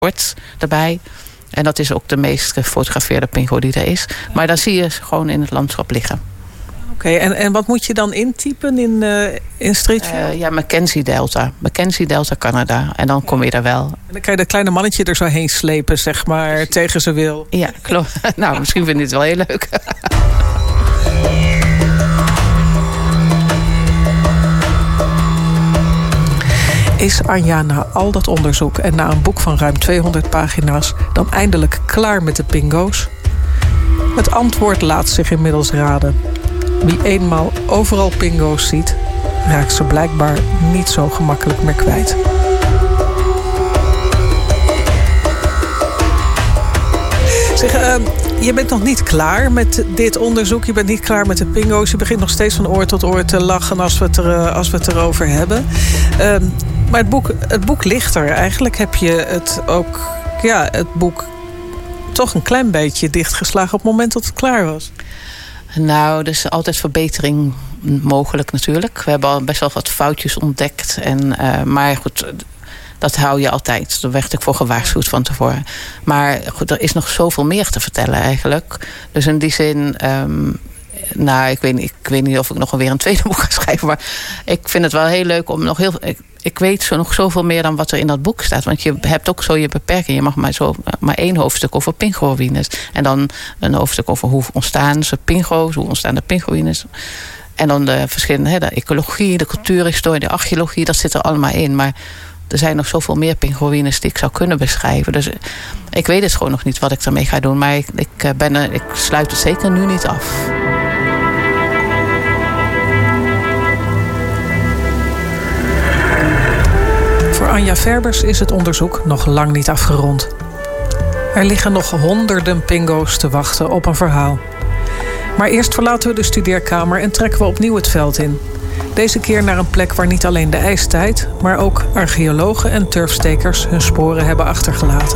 bord erbij. En dat is ook de meest gefotografeerde pinguïn die er is. Maar dan zie je ze gewoon in het landschap liggen. Oké, en wat moet je dan intypen in Street View? Ja, Mackenzie Delta. Mackenzie Delta, Canada. En dan kom je daar wel. En dan kan je dat kleine mannetje er zo heen slepen, zeg maar, tegen zijn wil. Ja, klopt. Nou, misschien vind je het wel heel leuk. Is Anja na al dat onderzoek en na een boek van ruim 200 pagina's... dan eindelijk klaar met de pingo's? Het antwoord laat zich inmiddels raden. Wie eenmaal overal pingo's ziet, raakt ze blijkbaar niet zo gemakkelijk meer kwijt. Zeg, je bent nog niet klaar met dit onderzoek. Je bent niet klaar met de pingo's. Je begint nog steeds van oor tot oor te lachen als we het erover hebben. Maar het boek ligt er. Eigenlijk heb je het boek toch een klein beetje dichtgeslagen op het moment dat het klaar was. Nou, er is altijd verbetering mogelijk natuurlijk. We hebben al best wel wat foutjes ontdekt. Maar goed, dat hou je altijd. Daar werd ik voor gewaarschuwd van tevoren. Maar goed, er is nog zoveel meer te vertellen eigenlijk. Dus in die zin... ik weet niet of ik nog weer een tweede boek ga schrijven. Maar ik vind het wel heel leuk om nog heel... Ik weet nog zoveel meer dan wat er in dat boek staat. Want je hebt ook zo je beperking. Je mag maar 1 hoofdstuk over pinguïnes. En dan een hoofdstuk over hoe ontstaan ze pingo's. Hoe ontstaan de pinguïnes. En dan de verschillende... de ecologie, de cultuurhistorie, de archeologie. Dat zit er allemaal in. Maar er zijn nog zoveel meer pinguïnes die ik zou kunnen beschrijven. Dus ik weet het gewoon nog niet wat ik ermee ga doen. Maar ik sluit het zeker nu niet af. Voor Anja Verbers is het onderzoek nog lang niet afgerond. Er liggen nog honderden pingo's te wachten op een verhaal. Maar eerst verlaten we de studeerkamer en trekken we opnieuw het veld in. Deze keer naar een plek waar niet alleen de ijstijd, maar ook archeologen en turfstekers hun sporen hebben achtergelaten.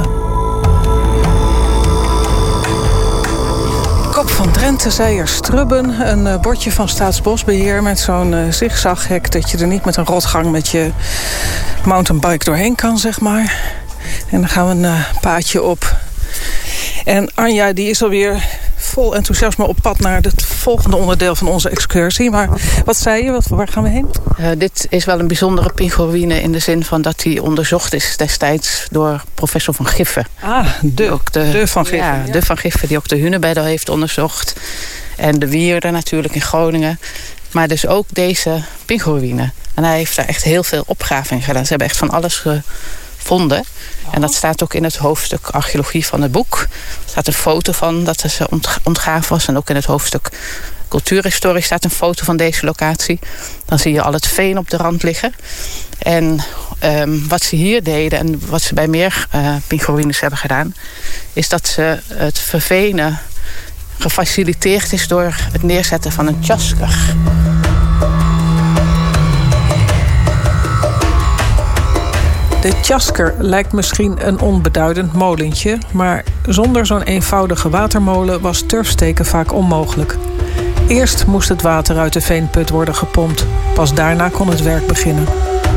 Kop van Drenthe, Zeier, Strubben. Een bordje van Staatsbosbeheer met zo'n zigzaghek dat je er niet met een rotgang met je mountainbike doorheen kan, zeg maar. En dan gaan we een paadje op. En Anja die is alweer vol enthousiasme op pad naar het volgende onderdeel van onze excursie. Maar wat zei je? Waar gaan we heen? Dit is wel een bijzondere pinguïne in de zin van dat hij onderzocht is destijds door professor Van Giffen. De Van Giffen. Ja, de Van Giffen die ook de Hunebedden heeft onderzocht. En de Wierde natuurlijk in Groningen. Maar dus ook deze pinguïne. En hij heeft daar echt heel veel opgraving gedaan. Ze hebben echt van alles gevonden. En dat staat ook in het hoofdstuk archeologie van het boek. Er staat een foto van dat ze ontgraven was. En ook in het hoofdstuk cultuurhistorie staat een foto van deze locatie. Dan zie je al het veen op de rand liggen. En wat ze hier deden en wat ze bij meer pinguïnes hebben gedaan, is dat ze het vervenen gefaciliteerd is door het neerzetten van een tjasker. De tjasker lijkt misschien een onbeduidend molentje, maar zonder zo'n eenvoudige watermolen was turfsteken vaak onmogelijk. Eerst moest het water uit de veenput worden gepompt. Pas daarna kon het werk beginnen.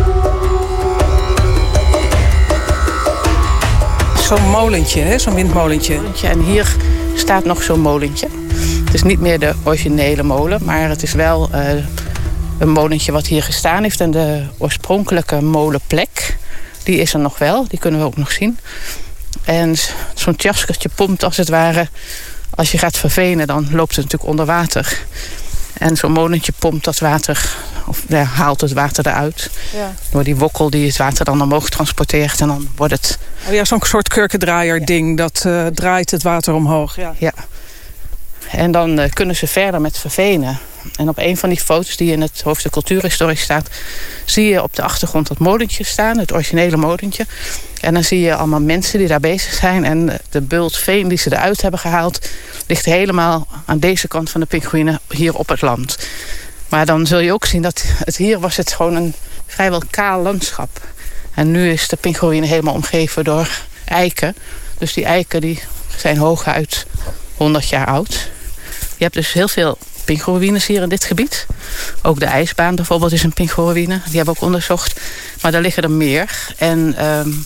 Zo'n molentje, hè? Zo'n windmolentje. En hier staat nog zo'n molentje. Het is niet meer de originele molen, maar het is wel een molentje wat hier gestaan heeft. En de oorspronkelijke molenplek, die is er nog wel. Die kunnen we ook nog zien. En zo'n tjaskertje pompt als het ware. Als je gaat vervenen, dan loopt het natuurlijk onder water. En zo'n molentje pompt dat water, haalt het water eruit. Ja. Door die wokkel die het water dan omhoog transporteert. En dan wordt het... Oh ja, zo'n soort kurkendraaier ding. Dat draait het water omhoog. Ja. En dan kunnen ze verder met vervenen. En op een van die foto's die in het hoofdstuk cultuurhistorie staat, zie je op de achtergrond dat molentje staan, het originele molentje. En dan zie je allemaal mensen die daar bezig zijn. En de bult veen die ze eruit hebben gehaald ligt helemaal aan deze kant van de pinguïne hier op het land. Maar dan zul je ook zien dat hier was het gewoon een vrijwel kaal landschap. En nu is de pinguïne helemaal omgeven door eiken. Dus die eiken die zijn hooguit 100 jaar oud. Je hebt dus heel veel pinguïnes hier in dit gebied. Ook de ijsbaan bijvoorbeeld is een pinguïne. Die hebben we ook onderzocht. Maar daar liggen er meer. En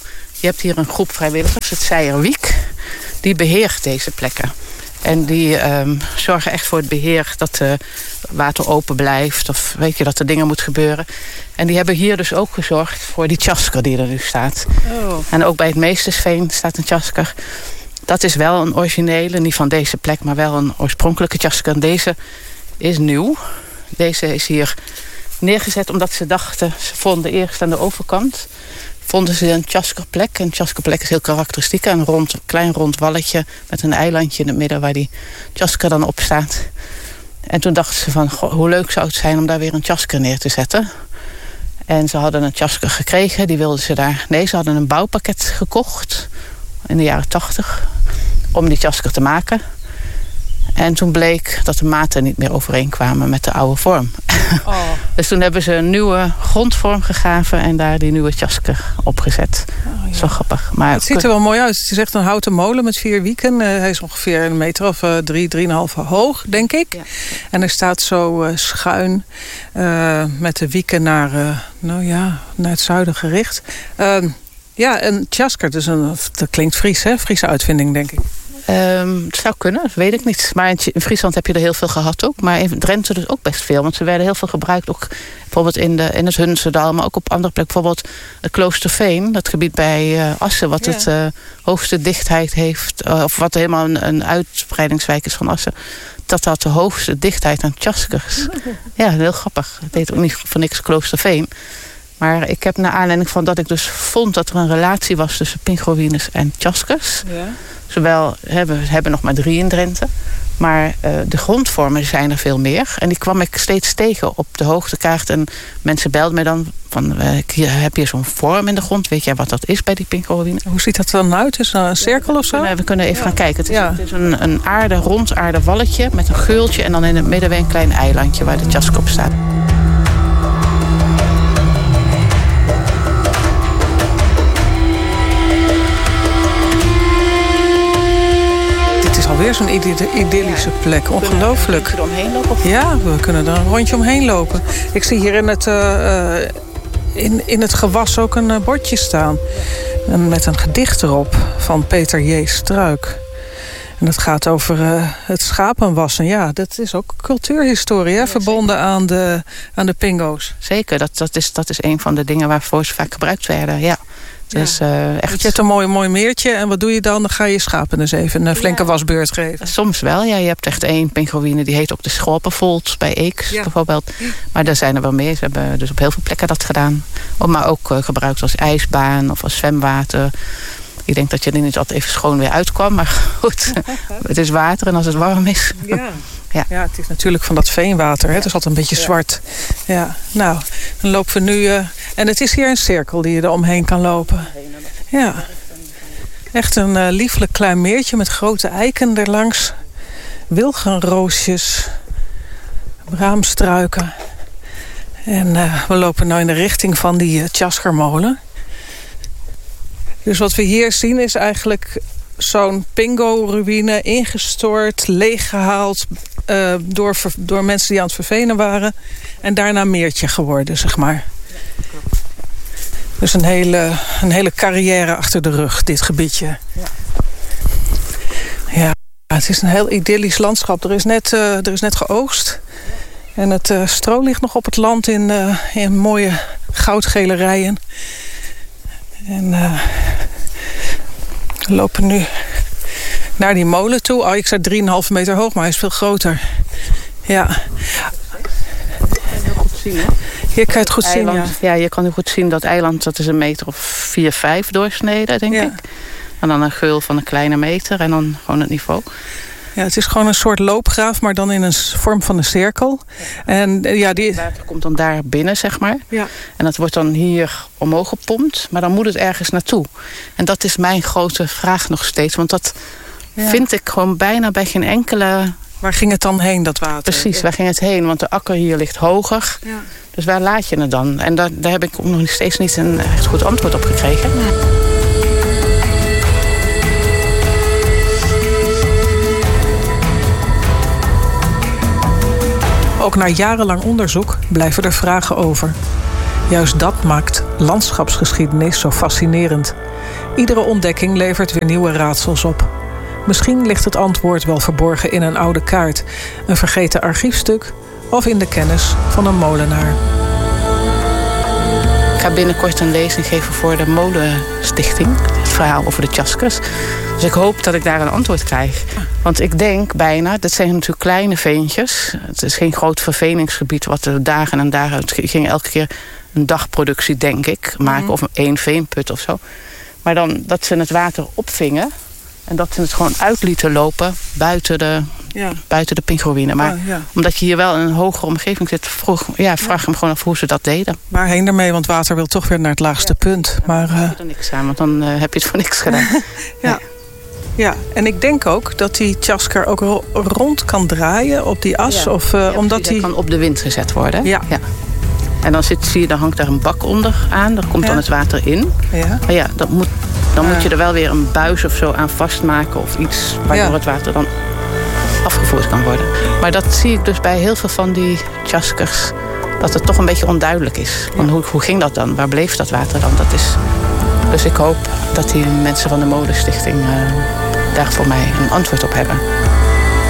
Je hebt hier een groep vrijwilligers, het Seierwiek. Die beheert deze plekken. En die zorgen echt voor het beheer dat water open blijft. Of weet je, dat er dingen moeten gebeuren. En die hebben hier dus ook gezorgd voor die tjasker die er nu staat. Oh. En ook bij het Meestersveen staat een tjasker. Dat is wel een originele, niet van deze plek, maar wel een oorspronkelijke tjasker. En deze is nieuw. Deze is hier neergezet omdat ze dachten, ze vonden eerst aan de overkant, vonden ze een tjaskerplek. En een tjaskerplek is heel karakteristiek. Een klein rond walletje met een eilandje in het midden waar die tjasker dan op staat. En toen dachten ze van, goh, hoe leuk zou het zijn om daar weer een tjasker neer te zetten. En ze hadden een tjasker gekregen, die wilden ze daar. Nee, ze hadden een bouwpakket gekocht in de jaren 80 om die tjasker te maken. En toen bleek dat de maten niet meer overeenkwamen met de oude vorm. Oh. Dus toen hebben ze een nieuwe grondvorm gegeven en daar die nieuwe tjasker opgezet. Oh, ja. Zo grappig. Maar het ziet er wel mooi uit. Het is echt een houten molen met 4 wieken. Hij is ongeveer een meter of 3,5 hoog, denk ik. Ja. En hij staat zo schuin met de wieken naar het zuiden gericht. Een tjasker, dus dat klinkt Fries, hè? Friese uitvinding, denk ik. Het zou kunnen, dat weet ik niet. Maar in Friesland heb je er heel veel gehad ook. Maar in Drenthe dus ook best veel. Want ze werden heel veel gebruikt. Ook bijvoorbeeld in het Hunsendal. Maar ook op andere plekken. Bijvoorbeeld het Kloosterveen. Dat gebied bij Assen. Wat het hoogste dichtheid heeft. Of wat helemaal een uitbreidingswijk is van Assen. Dat had de hoogste dichtheid aan tjaskers. Ja, heel grappig. Het heet ook niet voor niks Kloosterveen. Maar ik heb naar aanleiding van dat ik dus vond dat er een relatie was tussen pinguïnes en tjaskers. Ja. Zowel, we hebben nog maar 3 in Drenthe. Maar de grondvormen zijn er veel meer. En die kwam ik steeds tegen op de hoogtekaart. En mensen belden mij dan van, heb je zo'n vorm in de grond? Weet jij wat dat is bij die pinguïne? Hoe ziet dat dan uit? Is dat een cirkel of zo? We kunnen even gaan kijken. Het is een rond aarde walletje met een geultje. En dan in het midden weer een klein eilandje waar de tjasker op staat. Alweer zo'n idyllische plek. Ongelooflijk. Kunnen we er omheen lopen? Ja, we kunnen er een rondje omheen lopen. Ik zie hier in het gewas ook een bordje staan. Met een gedicht erop van Peter J. Struik. En dat gaat over het schapenwassen. Ja, dat is ook cultuurhistorie, hè? Ja, verbonden aan de pingo's. Zeker, dat is een van de dingen waarvoor ze vaak gebruikt werden, ja. Dus, echt... Je hebt een mooi meertje en wat doe je dan? Dan ga je schapen dus even een flinke wasbeurt geven. Soms wel, ja. Je hebt echt 1 pinguïne, die heet ook de schorpenvolt bij Eeks bijvoorbeeld. Maar daar zijn er wel meer. Ze hebben dus op heel veel plekken dat gedaan. Maar ook gebruikt als ijsbaan of als zwemwater. Ik denk dat je er niet altijd even schoon weer uitkwam. Maar goed, het is water en als het warm is... Ja, het is natuurlijk van dat veenwater. Hè? Het is altijd een beetje zwart. Ja, nou, dan lopen we nu... en het is hier een cirkel die je er omheen kan lopen. Ja. Echt een lieflijk klein meertje met grote eiken erlangs. Wilgenroosjes. Braamstruiken. En we lopen nu in de richting van die tjaskermolen. Dus wat we hier zien is eigenlijk zo'n pingo-ruïne ingestort, leeggehaald door mensen die aan het vervenen waren. En daarna meertje geworden, zeg maar. Dus een hele carrière achter de rug, dit gebiedje. Ja, het is een heel idyllisch landschap. Er is net geoogst. En het stro ligt nog op het land in mooie goudgele rijen. En we lopen nu naar die molen toe. Oh, ik zei 3,5 meter hoog, maar hij is veel groter. Ja. Dat kan je heel goed zien, hè? Hier kan je het goed zien, ja. Ja, je kan heel goed zien dat eiland, dat is 1 meter of 4, 5 doorsneden, denk ik. En dan een geul van een kleine meter en dan gewoon het niveau. Ja, het is gewoon een soort loopgraaf, maar dan in een vorm van een cirkel. Ja. En het water komt dan daar binnen, zeg maar. Ja. En dat wordt dan hier omhoog gepompt, maar dan moet het ergens naartoe. En dat is mijn grote vraag nog steeds, want dat vind ik gewoon bijna bij geen enkele... Waar ging het dan heen, dat water? Precies, waar ging het heen? Want de akker hier ligt hoger. Ja. Dus waar laat je het dan? En daar heb ik nog steeds niet een echt goed antwoord op gekregen. Ja. Ook na jarenlang onderzoek blijven er vragen over. Juist dat maakt landschapsgeschiedenis zo fascinerend. Iedere ontdekking levert weer nieuwe raadsels op. Misschien ligt het antwoord wel verborgen in een oude kaart, een vergeten archiefstuk of in de kennis van een molenaar. Ik ga binnenkort een lezing geven voor de Molenstichting. Het verhaal over de Tjaskers. Dus ik hoop dat ik daar een antwoord krijg. Want ik denk bijna, dat zijn natuurlijk kleine veentjes. Het is geen groot verveningsgebied wat er dagen en dagen... Het ging elke keer een dagproductie, denk ik, maken. Of 1 veenput of zo. Maar dan dat ze het water opvingen. En dat ze het gewoon uit lieten lopen buiten de pingoïne. Maar omdat je hier wel in een hogere omgeving zit... vraag ik hem gewoon af hoe ze dat deden. Waarheen ermee? Want water wil toch weer naar het laagste punt. Maar dan heb je er niks aan, want dan heb je het voor niks gedaan. Ja, en ik denk ook dat die tjasker ook rond kan draaien op die as. Omdat die kan op de wind gezet worden. Ja. En dan hangt daar een bak onder aan. Daar komt dan het water in. Ja. Maar ja, dan moet je er wel weer een buis of zo aan vastmaken. Of iets waardoor het water dan afgevoerd kan worden. Maar dat zie ik dus bij heel veel van die tjaskers. Dat het toch een beetje onduidelijk is. Want hoe ging dat dan? Waar bleef dat water dan? Dus ik hoop dat die mensen van de Molenstichting daar voor mij een antwoord op hebben.